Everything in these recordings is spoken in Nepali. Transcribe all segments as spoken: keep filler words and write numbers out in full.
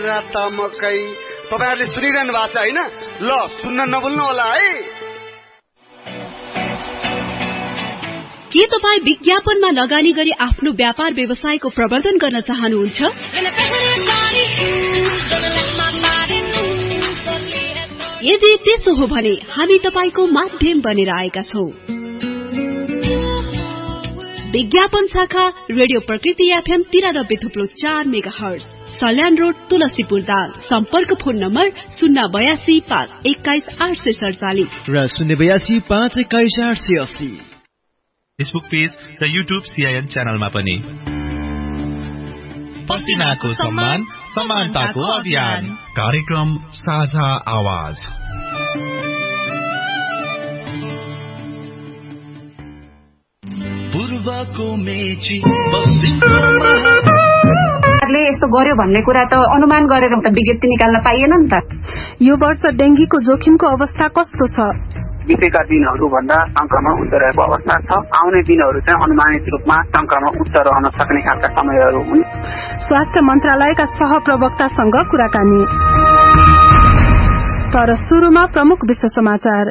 मकै तपाईहरुले सुनिरहनु भएको छ हैन? ल सुन्न नभुल्नु होला है। के तपाई विज्ञापनमा लगानी गरी आफ्नो व्यापार व्यवसायको प्रवर्धन गर्न चाहनुहुन्छ? यदि त्यसो हो भने हामी तपाईको माध्यम बनेर आएका छौं। विज्ञापन शाखा रेडियो प्रकृति एफएम तिरानब्बे थुप्लो चार mega hertz, Salyan road, Tulsipur Dang. सम्पर्क फोन नम्बर शून्य बयासी पाँच एक्काइस आठ सय सडचालिस र शून्य बयासी पाँच एक्काइस आठ सय अस्सी। फेसबुक पेज र युट्युब सीआईएन च्यानलमा पनि। पसिनाको सम्मान, समानताको अभियान, कार्यक्रम साझा आवाज। पूर्वको मेची पश्चिमको यस्तो गर्यो भन्ने कुरा त अनुमान गरेर त विज्ञप्ति निकाल्न पाइएन नि त। यो वर्ष डेंगीको जोखिमको अवस्था कस्तो छ? बितेका दिनहरू भन्दा संक्रमण उच्च रहेको अवस्था छ। आउने दिनहरू चाहिँ अनुमानित रूपमा संक्रमण उच्च रहन सक्ने खालका समयहरू हुन्। स्वास्थ्य मन्त्रालयका सहप्रवक्तासँग कुराकानी। तर सुरुमा प्रमुख विश्व समाचार।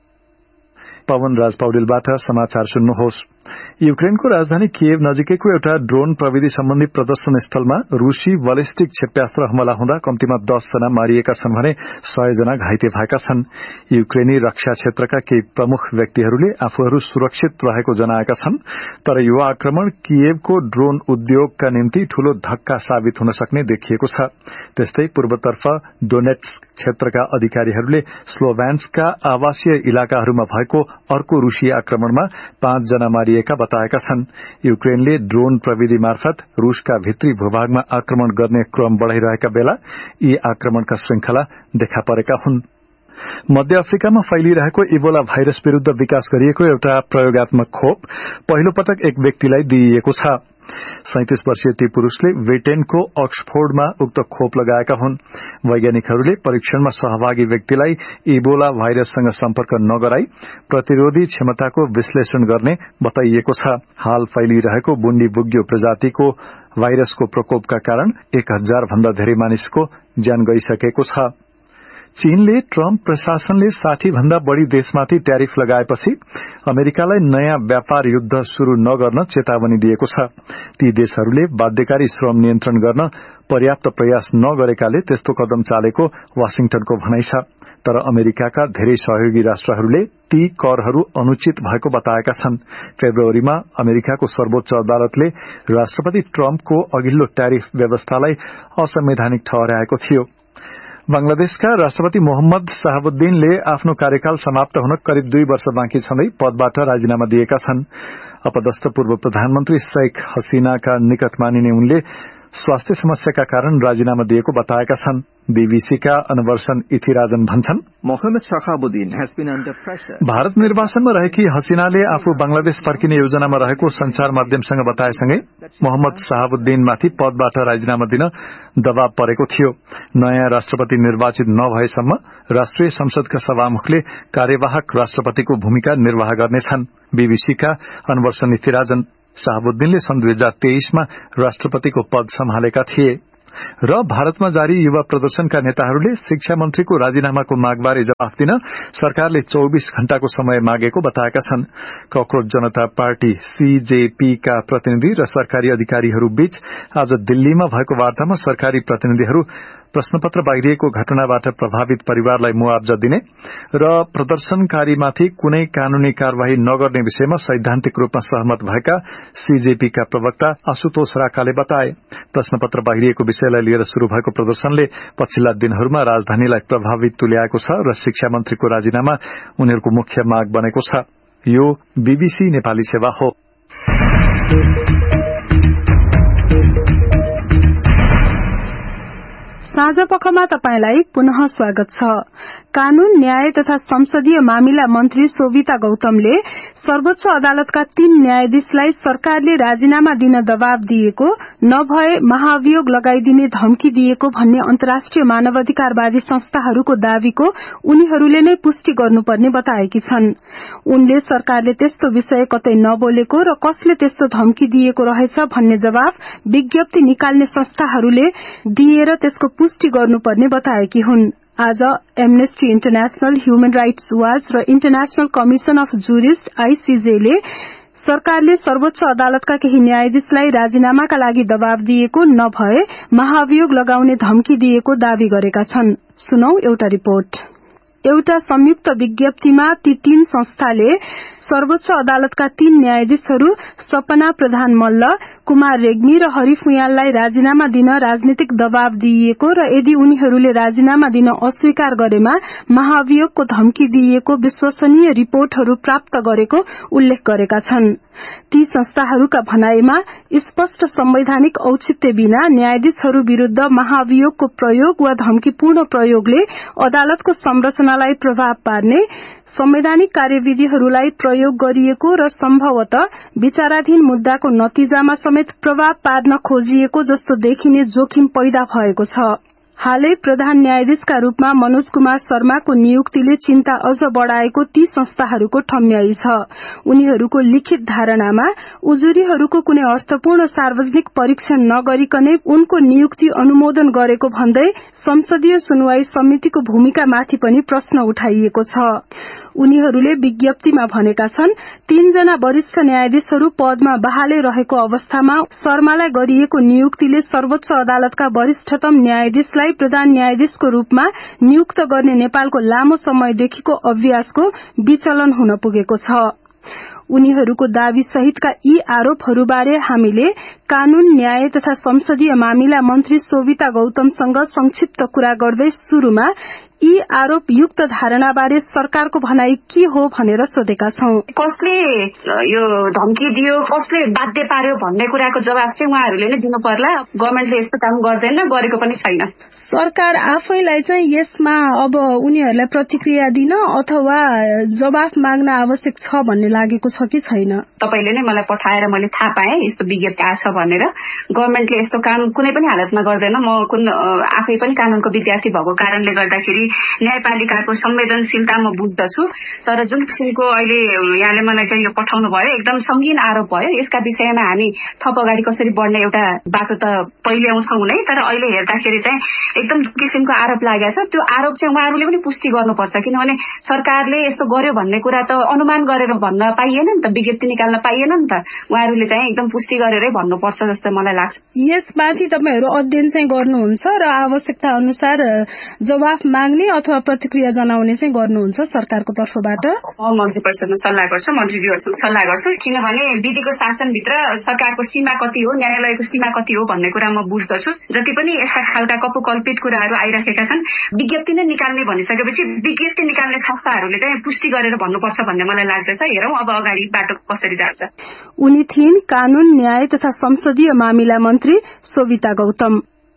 पवन राज पौडेलबाट समाचार सुन्नुहोस्। युक्रेनको राजधानी किएभ नजिकैको एउटा ड्रोन प्रविधि सम्बन्धी प्रदर्शन स्थलमा रूसी बलिस्टिक क्षेप्यास्त्र हमला हुँदा कम्तीमा दस जना मारिएका छन् भने सय जना घाइते भएका छन्। युक्रेनी रक्षा क्षेत्रका केही प्रमुख व्यक्तिहरूले आफूहरू सुरक्षित रहेको जनाएका छन्, तर यो आक्रमण किएभको ड्रोन उद्योगका निम्ति ठूलो धक्का साबित हुन सक्ने देखिएको छ। त्यस्तै पूर्वतर्फ डोनेट्स्क क्षेत्रका अधिकारीहरूले स्लोभ्यान्सका आवासीय इलाकाहरूमा भएको अर्को रूसी आक्रमणमा पाँच जना मारिएका बताएका छन्। युक्रेनले ड्रोन प्रविधि मार्फत रूसका भित्री भूभागमा आक्रमण गर्ने क्रम बढ़ाइरहेका बेला यी आक्रमणका श्रृंखला देखा परेका हुन्। मध्य अफ्रिकामा फैलिरहेको इबोला भाइरस विरूद्ध विकास गरिएको एउटा प्रयोगात्मक खोप पहिलो पटक एक व्यक्तिलाई दिइएको छ। सैंतीस वर्षीय ती पुरूषले ब्रिटेनको अक्सफोर्डमा उक्त खोप लगाएका हुन्। वैज्ञानिकहरूले परीक्षणमा सहभागी व्यक्तिलाई इबोला भाइरससँग सम्पर्क नगराई प्रतिरोधी क्षमताको विश्लेषण गर्ने बताइएको छ। हाल फैलिरहेको बुण्डी बुग्यो प्रजातिको भाइरसको प्रकोपका कारण एक हजार भन्दा धेरै मानिसको ज्यान गइसकेको छ। चीनले ट्रम्प प्रशासनले साठी भन्दा बढ़ी देशमाथि ट्यारिफ लगाएपछि अमेरिकालाई नयाँ व्यापार युद्ध शुरू नगर्न चेतावनी दिएको छ। ती देशहरूले बाध्यकारी श्रम नियन्त्रण गर्न पर्याप्त प्रयास नगरेकाले त्यस्तो कदम चालेको वाशिंगटनको भनाइ छ। तर अमेरिकाका धेरै सहयोगी राष्ट्रहरूले ती करहरू अनुचित भएको बताएका छन्। फेब्रुअरीमा अमेरिकाको सर्वोच्च अदालतले राष्ट्रपति ट्रम्पको अघिल्लो ट्यारिफ व्यवस्थालाई असंवैधानिक ठहर्याएको थियो। बांग्लादेशका राष्ट्रपति मोहम्मद शहाबुद्दीनले आफ्नो कार्यकाल समाप्त हुन करिब दुई वर्ष बाँकी छँदै पदबाट राजीनामा दिएका छन्। अपदस्थ पूर्व प्रधानमन्त्री शेख हसीनाका निकट मानिने उनले स्वास्थ्य समस्याका कारण राजीनामा दिएको बताएका छन्। बीबीसीका अनवर्सन इथिराजन भन्छन्, Mohammad Shahabuddin has been under pressure. Bharat निर्वाचनमा रहेकी हसीनाले आफू बांग्लादेश फर्किने योजनामा रहेको संचार माध्यमसँग बताएसँगै मोहम्मद शहाबुद्दीनमाथि पदबाट राजीनामा दिन दबाव परेको थियो। नयाँ राष्ट्रपति निर्वाचित नभएसम्म राष्ट्रिय संसदका सभामुखले कार्यवाहक राष्ट्रपतिको भूमिका निर्वाह गर्नेछन्। बीबीसीका अनवर्सन इथिराजन शहाबुद्दीनले सन् दुई हजार तेइसमा राष्ट्रपतिको पद सम्हालेका थिए। र भारतमा जारी युवा प्रदर्शनका नेताहरूले शिक्षा मन्त्रीको राजीनामाको मागबारे जवाफ दिन सरकारले चौबीस घण्टाको समय मागेको बताएका छन्। ककरोच जनता पार्टी सीजेपीका प्रतिनिधि र सरकारी अधिकारीहरू बीच आज दिल्लीमा भएको वार्तामा सरकारी प्रतिनिधिहरू प्रश्नपत्र बाहिरिएको घटनाबाट प्रभावित परिवारलाई मुआवजा दिने र प्रदर्शनकारीमाथि कुनै कानूनी कार्यवाही नगर्ने विषयमा सैद्धान्तिक रूपमा सहमत भएका सीजेपीका प्रवक्ता आशुतोष राकाले बताए। प्रश्नपत्र बाहिरिएको विषयलाई लिएर शुरू भएको प्रदर्शनले पछिल्ला दिनहरूमा राजधानीलाई प्रभावित तुल्याएको छ र शिक्षा मन्त्रीको राजीनामा उनीहरूको मुख्य माग बनेको छ। यो बीबीसी नेपाली सेवा हो। साँझ पखमा तपाईलाई पुनः स्वागत छ। कानून न्याय तथा संसदीय मामिला मन्त्री शोभिता गौतमले सर्वोच्च अदालतका तीन न्यायाधीशलाई सरकारले राजीनामा दिन दबाव दिएको नभए महाभियोग लगाइदिने धम्की दिएको भन्ने अन्तर्राष्ट्रिय मानवाधिकारवादी संस्थाहरूको दावीको उनीहरूले नै पुष्टि गर्नुपर्ने बताएकी छन्। उनले सरकारले त्यस्तो विषय कतै नबोलेको र कसले त्यस्तो धम्की दिएको रहेछ भन्ने जवाफ विज्ञप्ति निकाल्ने संस्थाहरूले दिएर त्यसको पुष्टि गर्नुपर्ने बताएकी हुन्। आज amnesty international, human rights watch र इन्टरनेशनल कमिशन अफ जुरिस्ट आईसीजेले सरकारले सर्वोच्च अदालतका केही न्यायाधीशलाई राजीनामाका लागि दबाव दिएको नभए महाभियोग लगाउने धम्की दिएको दावी गरेका छन्। सुनौ एउटा रिपोर्ट। एउटा संयुक्त विज्ञप्तिमा ती तीन संस्थाले सर्वोच्च अदालतका तीन न्यायाधीशहरू सपना प्रधान मल्ल, कुमार रेग्मी र हरि फुयाललाई राजीनामा दिन राजनीतिक दबाव दिइएको र यदि उनीहरूले राजीनामा दिन अस्वीकार गरेमा महाभियोगको धम्की दिइएको विश्वसनीय रिपोर्टहरू प्राप्त गरेको उल्लेख गरेका छन्। ती संस्थाहरूका भनाईमा स्पष्ट संवैधानिक औचित्य बिना न्यायाधीशहरू विरूद्ध महाभियोगको प्रयोग वा धम्कीपूर्ण प्रयोगले अदालतको संरचनालाई प्रभाव पार्ने, संवैधानिक कार्यविधिहरूलाई प्रयोग गरिएको र सम्भवतः विचाराधीन मुद्दाको नतिजामा समेत प्रभाव पार्न खोजिएको जस्तो देखिने जोखिम पैदा भएको छ। हालै प्रधान न्यायाधीशका रूपमा मनोज कुमार शर्माको नियुक्तिले चिन्ता अझ बढ़ाएको ती संस्थाहरूको ठम्याई छ। उनीहरूको लिखित धारणामा उजुरीहरूको कुनै अर्थपूर्ण सार्वजनिक परीक्षण नगरिकनै उनको नियुक्ति अनुमोदन गरेको भन्दै संसदीय सुनवाई समितिको भूमिकामाथि पनि प्रश्न उठाइएको छ। उनीहरूले विज्ञप्तिमा भनेका छन्, तीनजना वरिष्ठ न्यायाधीशहरू पदमा बहालै रहेको अवस्थामा शर्मालाई गरिएको नियुक्तिले सर्वोच्च अदालतका वरिष्ठतम न्यायाधीशलाई प्रधान न्यायाधीशको रूपमा नियुक्त गर्ने नेपालको लामो समयदेखिको अभ्यासको विचलन हुन पुगेको छ। उनीहरूको दावी सहितका यी आरोपहरूबारे हामीले कानून, न्याय तथा संसदीय मामिला मन्त्री सोभिता गौतमसँग संक्षिप्त कुरा गर्दै शुरूमा यी आरोप युक्त धारणाबारे सरकारको भनाई के हो भनेर सोधेका छौं। कसले यो धम्की दियो, कसले बाध्य पार्यो भन्ने कुराको जवाब चाहिँ उहाँहरूले नै दिनु पर्ला। गभर्नमेन्टले यस्तो काम गर्दैन, गरेको पनि छैन। सरकार आफैलाई चाहिँ यसमा अब उनीहरूलाई प्रतिक्रिया दिन अथवा जवाफ माग्न आवश्यक छ भन्ने लागेको छ कि छैन? तपाईले नै मलाई पठाएर मैले थाहा पाएँ यस्तो विज्ञप्ति आछ भनेर। गभर्नमेन्टले यस्तो काम कुनै पनि हालतमा गर्दैन। म कुन आफै पनि कानूनको विद्यार्थी भएको कारणले गर्दाखेरि न्यायपालिकाको संवेदनशीलता म बुझ्दछु, तर जुन किसिमको अहिले यहाँले मलाई चाहिँ यो पठाउनु भयो एकदम संगीन आरोप भयो। यसका विषयमा हामी थप अगाडि कसरी बढ्ने एउटा बाटो त पहिले आउँछौँ नै, तर अहिले हेर्दाखेरि चाहिँ एकदम किसिमको आरोप लागेको छ। त्यो आरोप चाहिँ उहाँहरूले पनि पुष्टि गर्नुपर्छ, किनभने सरकारले यस्तो गर्यो भन्ने कुरा त अनुमान गरेर भन्न पाइएन नि त, विज्ञप्ति निकाल्न पाइएन नि त। उहाँहरूले चाहिँ एकदम पुष्टि गरेरै भन्नुपर्छ जस्तो मलाई लाग्छ। यसमाथि तपाईहरू अध्ययन चाहिँ गर्नुहुन्छ र आवश्यकता अनुसार जवाफ माग्ने अथवा प्रतिक्रिया जनाउने चाहिँ गर्नुहुन्छ सरकारको तर्फबाट? म मन्त्री परिषदमा सल्लाह गर्छु, मन्त्रीज्यूहरूसँग सल्लाह गर्छु, किनभने विधिको शासनभित्र सरकारको सीमा कति हो, न्यायालयको सीमा कति हो भन्ने कुरा म बुझ्दछु। जति पनि यस्ता खालका कपोकल्पित कुराहरू आइरहेका छन्, विज्ञप्ति नै निकाल्ने भनिसकेपछि विज्ञप्ति निकाल्ने संस्थाहरूले चाहिँ पुष्टि गरेर भन्नुपर्छ भन्ने मलाई लाग्दछ। हेरौँ अब अगाडि बाटो कसरी जान्छ। उनी थिइन् कानून, न्याय तथा संसदीय मामिला मन्त्री सोभिता गौतम।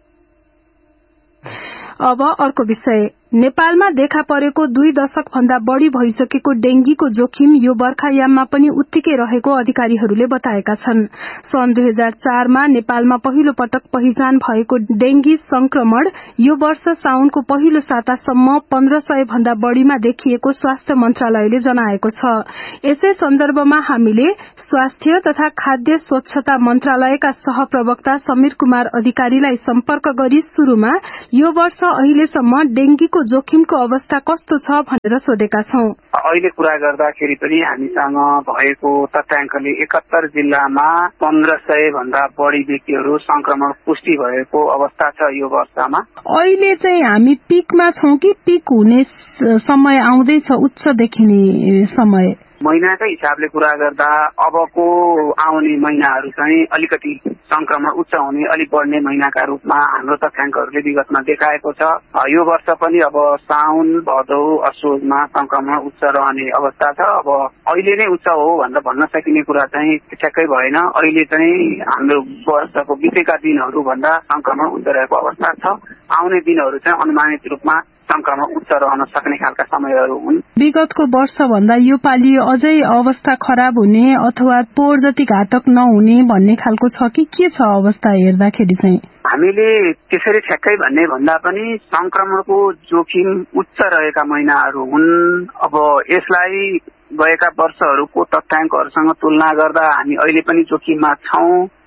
अब अर्को विषय। नेपालमा देखा परेको दुई दशक भन्दा बढ़ी भइसकेको डेंगीको जोखिम यो बर्खायाममा पनि उत्तिकै रहेको अधिकारीहरूले बताएका छन्। सन् दुई हजार चारमा नेपालमा पहिलो पटक पहिचान भएको डेंगी संक्रमण यो वर्ष साउनको पहिलो सातासम्म पन्ध्र सय भन्दा बढ़ीमा देखिएको स्वास्थ्य मन्त्रालयले जनाएको छ। यसै सन्दर्भमा हामीले स्वास्थ्य तथा खाद्य स्वच्छता मन्त्रालयका सहप्रवक्ता समीर कुमार अधिकारीलाई सम्पर्क गरी शुरूमा यो वर्ष अहिलेसम्म डेंगीको जोखिमको अवस्था कस्तो छ भनेर सोधेका छौं। अहिले कुरा गर्दाखेरि पनि हामीसँग भएको तथ्याङ्कले एकहत्तर जिल्लामा पन्ध्र सय भन्दा बढ़ी व्यक्तिहरू संक्रमण पुष्टि भएको अवस्था छ यो वर्षमा। अहिले चाहिँ हामी पिकमा छौं कि पिक हुने समय आउँदैछ, उच्च देखिने समय? महिनाकै हिसाबले कुरा गर्दा अबको आउने महिनाहरू चाहिँ अलिकति संक्रमण उच्च हुने, अलिक बढ्ने महिनाका रूपमा हाम्रो तथ्याङ्कहरूले विगतमा देखाएको छ। यो वर्ष पनि अब साउन, भदौ, असोजमा संक्रमण उच्च रहने अवस्था छ। अब अहिले नै उच्च हो भनेर भन्न सकिने कुरा चाहिँ ठ्याक्कै भएन। अहिले चाहिँ हाम्रो वर्षको बितेका दिनहरू भन्दा संक्रमण उच्च रहेको अवस्था छ। आउने दिनहरू चाहिँ अनुमानित रूपमा संक्रमण उच्च रहन सक्ने खालका समयहरू हुन्। विगतको वर्ष भन्दा यो पालि अझै अवस्था खराब हुने अथवा पोहोर जति घातक नहुने भन्ने खालको छ कि के छ अवस्था हेर्दाखेरि चाहिँ? हामीले त्यसरी ठ्याक्कै भन्ने भन्दा पनि संक्रमणको जोखिम उच्च रहेका महिनाहरू हुन्। अब यसलाई गएका वर्षहरूको तथ्याङ्कहरूसँग तुलना गर्दा हामी अहिले पनि जोखिममा छौं।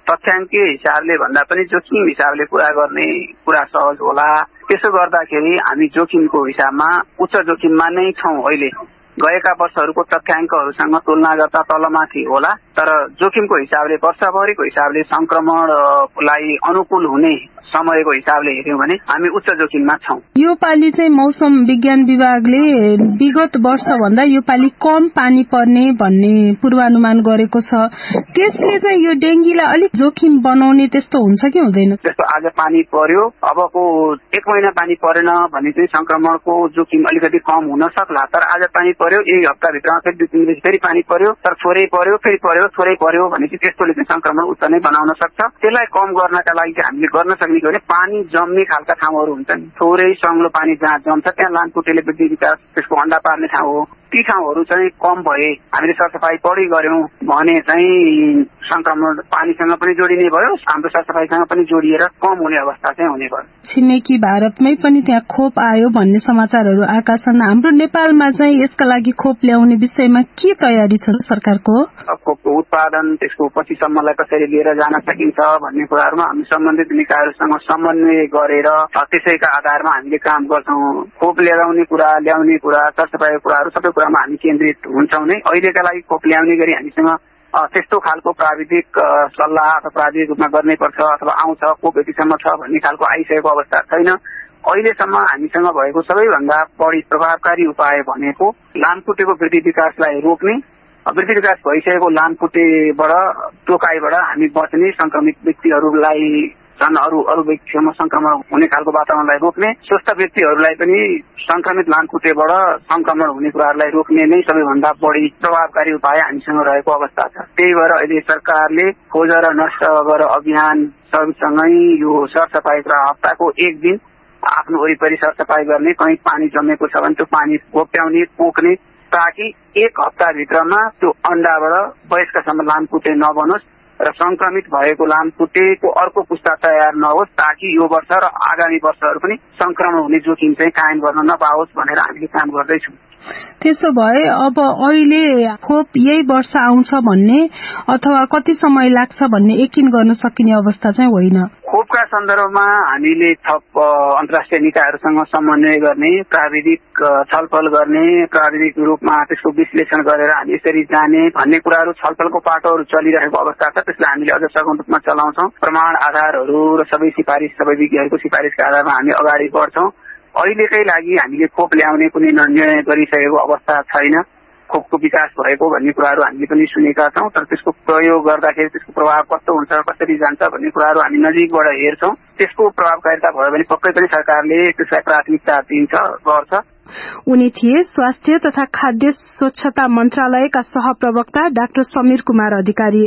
तथ्याङ्कीय हिसाबले भन्दा पनि जोखिम हिसाबले कुरा गर्ने कुरा सहज होला। त्यसो गर्दाखेरि हामी जोखिमको हिसाबमा उच्च जोखिममा नै छौं। अहिले गएका वर्षहरूको तथ्याङ्कहरूसँग तुलना गर्दा तलमाथि होला, तर जोखिमको हिसाबले वर्षभरिको हिसाबले संक्रमणलाई अनुकूल हुने समयको हिसाबले हेर्यौं भने हामी उच्च जोखिममा छौं। यो पालि चाहिँ मौसम विज्ञान विभागले विगत वर्ष भन्दा यो पालि कम पानी पर्ने भन्ने पूर्वानुमान गरेको छ। त्यसले चाहिँ यो डेंगीलाई अलिक जोखिम बनाउने त्यस्तो हुन्छ कि हुँदैन? त्यस्तो आज पानी पर्यो, अबको एक महिना पानी परेन भने चाहिँ संक्रमणको जोखिम अलिकति कम हुन सक्ला। तर आज पानी पर्यो, एक हप्ताभित्रमा फेरि दुई तीन दिन फेरि पानी पर्यो, तर थोरै पर्यो फेरि पर्यो थोरै पर्यो भने चाहिँ त्यस्तोले चाहिँ संक्रमण उच्च नै बनाउन सक्छ। त्यसलाई कम गर्नका लागि चाहिँ हामीले गर्न सक्ने के भने पानी जम्ने खालका ठाउँहरू हुन्छन्। थोरै सङ्लो पानी जहाँ जम्छ त्यहाँ लामखुट्टेले वृद्धि विकास त्यसको अण्डा पार्ने ठाउँ हो। ती ठाउँहरू चाहिँ कम भए, हामीले सरसफाई बढी गर्यौं भने चाहिँ संक्रमण पानीसँग पनि जोडिने भयो, हाम्रो सरसफाईसँग पनि जोडिएर कम हुने अवस्था चाहिँ हुने भयो। छिमेकी भारतमै पनि त्यहाँ खोप आयो भन्ने समाचारहरू आएका छन्। हाम्रो नेपालमा चाहिँ यसका लागि खोप ल्याउने विषयमा के तयारी छ सरकारको? खोपको उत्पादन, त्यसको पछिसम्मलाई कसरी लिएर जान सकिन्छ भन्ने कुराहरूमा हामी सम्बन्धित निकायहरूसँग समन्वय गरेर त्यसैका आधारमा हामीले काम गर्छौं। खोप ल्याउने कुरा, ल्याउने कुरा, सरसफाईको कुराहरू सबै कुरामा हामी केन्द्रित हुन्छौं नै। अहिलेका लागि खोप ल्याउने गरी हामीसँग त्यस्तो खालको प्राविधिक सल्लाह अथवा प्राविधिक रूपमा गर्नै पर्छ अथवा आउँछ खोप यतिसम्म छ भन्ने खालको आइसकेको अवस्था छैन। अहिलेसम्म हामीसँग भएको सबैभन्दा बढी प्रभावकारी उपाय भनेको लामखुट्टेको वृद्धि विकासलाई रोक्ने, वृद्धि विकास भइसकेको लामखुट्टेबाट टोकाइबाट हामी बच्ने, संक्रमित व्यक्तिहरूलाई झन् अरू अरू व्यक्तिहरूमा संक्रमण हुने खालको वातावरणलाई रोक्ने, स्वस्थ व्यक्तिहरूलाई पनि संक्रमित लामखुट्टेबाट संक्रमण हुने कुराहरूलाई रोक्ने नै सबैभन्दा बढी प्रभावकारी उपाय हामीसँग रहेको अवस्था छ। त्यही भएर अहिले सरकारले खोज र नष्ट गर अभियान सँगसँगै यो सरसफाईको हप्ताको एक दिन आफ्नो वरिपरि सरसफाई गर्ने, कहीँ पानी जमेको छ भने त्यो पानी घोप्ट्याउने, पोख्ने, ताकि एक हप्ताभित्रमा त्यो अण्डाबाट वयस्कसम्म लामखुट्टे नबनोस् र संक्रमित भएको लामखुट्टेको अर्को पुस्ता तयार नहोस्, ताकि यो वर्ष र आगामी वर्षहरू पनि संक्रमण हुने जोखिम चाहिँ कायम गर्न नपाओस् भनेर हामीले काम गर्दैछौँ। त्यसो भए अब अहिले खोप यही वर्ष आउँछ भन्ने अथवा कति समय लाग्छ भन्ने यकिन गर्न सकिने अवस्था चाहिँ होइन। खोपका सन्दर्भमा हामीले थप अन्तर्राष्ट्रिय निकायहरूसँग समन्वय गर्ने, प्राविधिक छलफल गर्ने, प्राविधिक रूपमा त्यसको विश्लेषण गरेर हामी यसरी जाने भन्ने कुराहरू छलफलको पाटोहरू चलिरहेको अवस्था छ। त्यसलाई हामीले अझ सघन रूपमा चलाउँछौं। प्रमाण आधारहरू र सबै सिफारिस सबै विज्ञहरूको सिफारिसका आधारमा हामी अगाडि बढ्छौं। अहिलेकै लागि हामीले खोप ल्याउने कुनै निर्णय गरिसकेको अवस्था छैन। खोपको विकास भएको भन्ने कुराहरू हामीले पनि सुनेका छौं, तर त्यसको प्रयोग गर्दाखेरि त्यसको प्रभाव कस्तो हुन्छ, कसरी जान्छ भन्ने कुराहरू हामी नजिकबाट हेर्छौं। त्यसको प्रभावकारिता भयो भने पक्कै पनि सरकारले त्यसलाई प्राथमिकता दिन्छ, गर्छ। उनी थिए स्वास्थ्य तथा खाद्य स्वच्छता मन्त्रालयका सहप्रवक्ता डाक्टर समीर कुमार अधिकारी।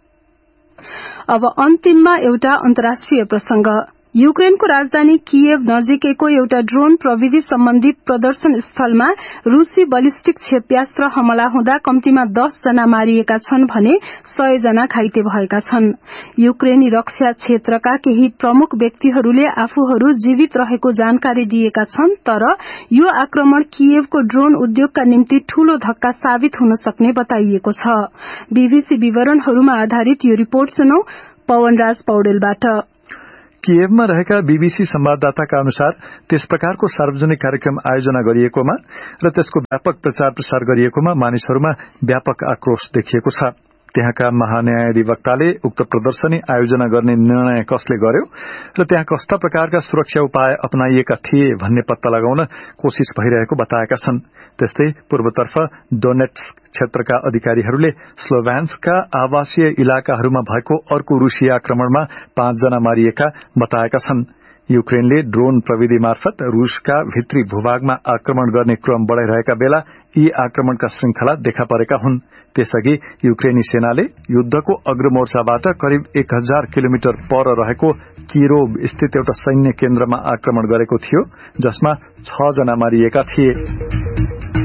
अब अन्तिममा एउटा अन्तर्राष्ट्रिय प्रसंग। युक्रेनको राजधानी किएभ नजिकैको एउटा ड्रोन प्रविधि सम्बन्धी प्रदर्शन स्थलमा रूसी बलिस्टिक क्षेप्यास्त्र हमला हुँदा कम्तीमा दस जना मारिएका छन् भने सय जना घाइते भएका छन्। युक्रेनी रक्षा क्षेत्रका केही प्रमुख व्यक्तिहरूले आफूहरू जीवित रहेको जानकारी दिएका छन्, तर यो आक्रमण किएभको ड्रोन उद्योगका निम्ति ठूलो धक्का साबित हुन सक्ने बताइएको छ। बीबीसी विवरणहरूमा आधारित यो रिपोर्ट सुनौ पवनराज पौडेलबाट। किएभमा रहेका बीबीसी संवाददाताका अनुसार त्यस प्रकारको सार्वजनिक कार्यक्रम आयोजना गरिएकोमा र त्यसको व्यापक प्रचार प्रसार गरिएकोमा मानिसहरूमा व्यापक आक्रोश देखिएको छ। त्यहाँका महान्यायाधिवक्ताले उक्त प्रदर्शनी आयोजना गर्ने निर्णय कसले गर्यो र त्यहाँ कस्ता प्रकारका सुरक्षा उपाय अपनाइएका थिए भन्ने पत्ता लगाउन कोशिश भइरहेको बताएका छन्। त्यस्तै पूर्वतर्फ डोनेट्स्क क्षेत्रका अधिकारीहरूले स्लोभ्यान्सका आवासीय इलाकाहरूमा भएको अर्को रूसी आक्रमणमा पाँचजना मारिएका बताएका छन्। युक्रेनले ड्रोन प्रविधि मार्फत रूसका भित्री भूभागमा आक्रमण गर्ने क्रम बढ़ाइरहेका बेला यी आक्रमणका श्रृंखला देखा परेका हुन्। त्यसअघि युक्रेनी सेनाले युद्धको अग्रमोर्चाबाट करिब एक हजार किलोमिटर पर रहेको किरोभ स्थित एउटा सैन्य केन्द्रमा आक्रमण गरेको थियो, जसमा छ जना मारिएका थिए।